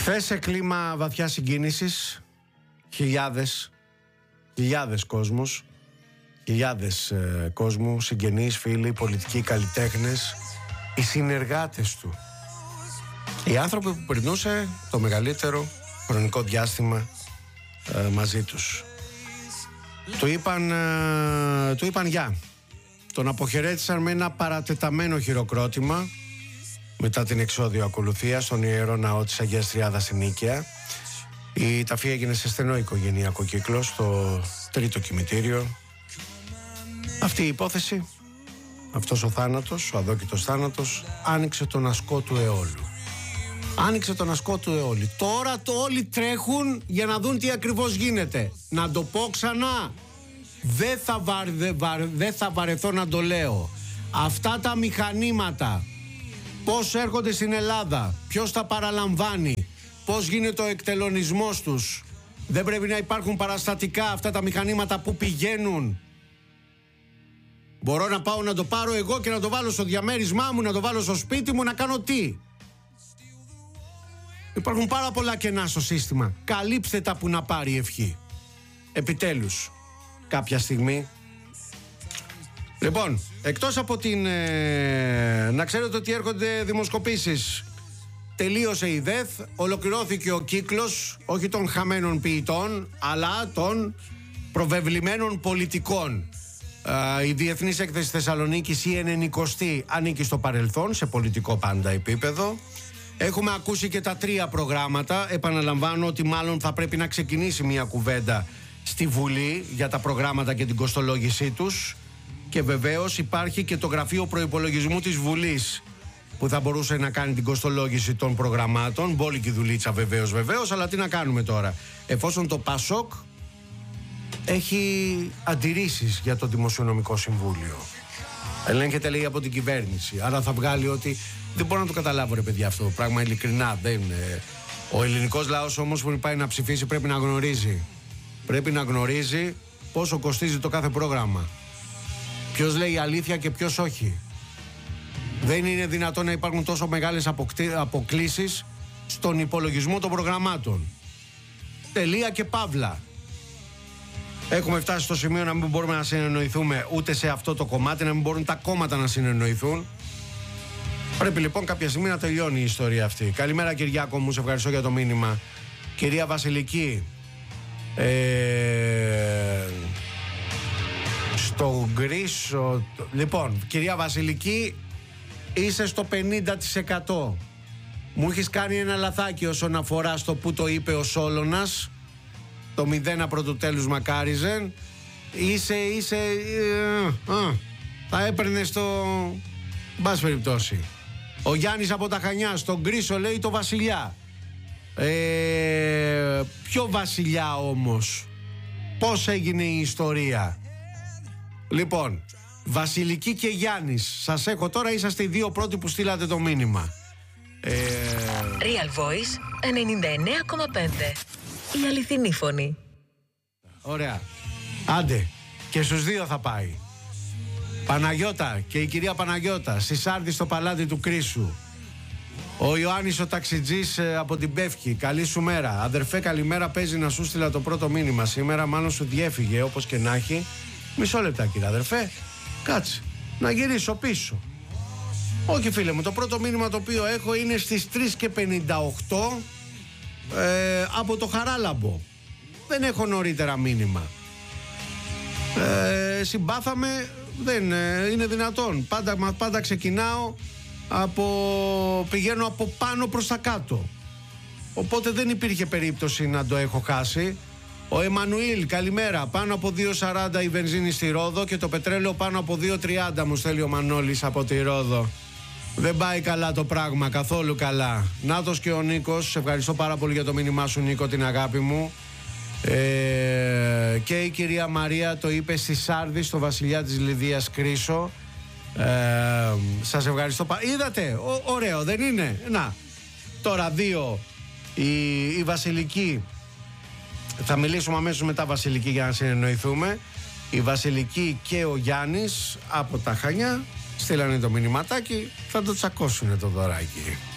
Χθες σε κλίμα βαθιά συγκίνησης, χιλιάδες κόσμου, συγγενείς, φίλοι, πολιτικοί, καλλιτέχνες, οι συνεργάτες του, οι άνθρωποι που περνούσε το μεγαλύτερο χρονικό διάστημα μαζί τους. Του είπαν γεια. Τον αποχαιρέτησαν με ένα παρατεταμένο χειροκρότημα μετά την εξώδιο ακολουθία στον Ιερό Ναό της Αγίας Τριάδας στην Νίκαια. Η ταφή έγινε σε στενό οικογενειακό κύκλο στο τρίτο κημητήριο. Αυτή η υπόθεση, αυτός ο θάνατος, ο αδόκητος θάνατος, άνοιξε τον ασκό του αιώλου. Τώρα όλοι τρέχουν για να δουν τι ακριβώς γίνεται. Να το πω ξανά, δεν θα βαρεθώ να το λέω. Αυτά τα μηχανήματα, πώς έρχονται στην Ελλάδα, ποιος τα παραλαμβάνει, πώς γίνεται ο εκτελονισμός τους. Δεν πρέπει να υπάρχουν παραστατικά αυτά τα μηχανήματα που πηγαίνουν. Μπορώ να πάω να το πάρω εγώ και να το βάλω στο διαμέρισμά μου, να το βάλω στο σπίτι μου, να κάνω τι? Υπάρχουν πάρα πολλά κενά στο σύστημα. Καλύψτε τα που να πάρει ευχή. Επιτέλους, κάποια στιγμή. Λοιπόν, εκτός από την... να ξέρετε ότι έρχονται δημοσκοπήσεις. Τελείωσε η ΔΕΘ, ολοκληρώθηκε ο κύκλος, όχι των χαμένων ποιητών, αλλά των προβεβλημένων πολιτικών. Η Διεθνής Έκθεση Θεσσαλονίκης, η 90η, ανήκει στο παρελθόν, σε πολιτικό πάντα επίπεδο. Έχουμε ακούσει και τα τρία προγράμματα. Επαναλαμβάνω ότι μάλλον θα πρέπει να ξεκινήσει μια κουβέντα στη Βουλή για τα προγράμματα και την κοστολόγησή τους. Και βεβαίως υπάρχει και το Γραφείο Προϋπολογισμού της Βουλής, που θα μπορούσε να κάνει την κοστολόγηση των προγραμμάτων. Μπόλικη δουλίτσα βεβαίως, αλλά τι να κάνουμε τώρα, εφόσον το ΠΑΣΟΚ έχει αντιρρήσεις για το Δημοσιονομικό Συμβούλιο. Ελέγχεται, λέει, από την κυβέρνηση. Άρα θα βγάλει ότι... Δεν μπορώ να το καταλάβω, ρε παιδιά, αυτό το πράγμα, ειλικρινά. Ο ελληνικός λαός όμως που πάει να ψηφίσει πρέπει να γνωρίζει. Πρέπει να γνωρίζει πόσο κοστίζει το κάθε πρόγραμμα. Ποιος λέει αλήθεια και ποιος όχι. Δεν είναι δυνατόν να υπάρχουν τόσο μεγάλες αποκλίσεις στον υπολογισμό των προγραμμάτων. Τελεία και παύλα. Έχουμε φτάσει στο σημείο να μην μπορούμε να συνεννοηθούμε ούτε σε αυτό το κομμάτι, να μην μπορούν τα κόμματα να συνεννοηθούν. Πρέπει λοιπόν κάποια στιγμή να τελειώνει η ιστορία αυτή. Καλημέρα Κυριάκο μου, σε ευχαριστώ για το μήνυμα. Κυρία Βασιλική, στο Γκρίσο... Λοιπόν, κυρία Βασιλική, είσαι στο 50%. Μου έχεις κάνει ένα λαθάκι όσον αφορά στο που το είπε ο Σόλωνας. Το 0 πρωτοτέλους μακάριζεν. Θα έπαιρνε στο... Μπας περιπτώσει. Ο Γιάννης από τα Χανιά, στον Γκρίσο λέει το Βασιλιά. Ποιο Βασιλιά όμως? Πώς έγινε η ιστορία? Λοιπόν, Βασιλική και Γιάννης, σας έχω τώρα, είσαστε οι δύο πρώτοι που στείλατε το μήνυμα. Real Voice 99,5. Η αληθινή φωνή. Ωραία. Άντε, και στους δύο θα πάει. Παναγιώτα και η κυρία Παναγιώτα, στη Σάρδη στο παλάτι του Κρίσου. Ο Ιωάννης ο ταξιτζής από την Πεύκη. Καλή σου μέρα. Αδερφέ, καλημέρα. Παίζει να σου στείλα το πρώτο μήνυμα σήμερα. Μάλλον σου διέφυγε, όπως και να έχει. Μισό λεπτά, κύριε αδερφέ. Κάτσε. Να γυρίσω πίσω. Όχι, φίλε μου. Το πρώτο μήνυμα το οποίο έχω είναι στις 3:58 από το Χαράλαμπο. Δεν έχω νωρίτερα μήνυμα. Συμπάθαμε. Δεν είναι δυνατόν. Πάντα ξεκινάω πηγαίνω από πάνω προς τα κάτω. Οπότε δεν υπήρχε περίπτωση να το έχω χάσει. Ο Εμμανουήλ, καλημέρα. Πάνω από 2,40 η βενζίνη στη Ρόδο και το πετρέλαιο πάνω από 2,30 μου στέλνει ο Μανώλης από τη Ρόδο. Δεν πάει καλά το πράγμα, καθόλου καλά. Νάτος και ο Νίκος, σε ευχαριστώ πάρα πολύ για το μήνυμά σου, Νίκο, την αγάπη μου. Και η κυρία Μαρία το είπε στη Σάρδη, στο Βασιλιά της Λιδίας Κρίσο. Σας ευχαριστώ. Είδατε, ωραίο δεν είναι? Να, τώρα δύο. Η Βασιλική, θα μιλήσουμε αμέσως μετά Βασιλική για να συνεννοηθούμε. Η Βασιλική και ο Γιάννης από τα Χανιά στείλανε το μηνυματάκι. Θα το τσακώσουνε το δωράκι.